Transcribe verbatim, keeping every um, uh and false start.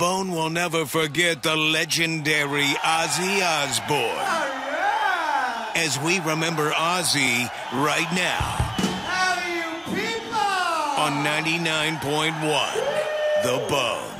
Bone will never forget the legendary Ozzy Osbourne. Yeah. As we remember Ozzy right now. How do you people? On ninety-nine point one, The Bone.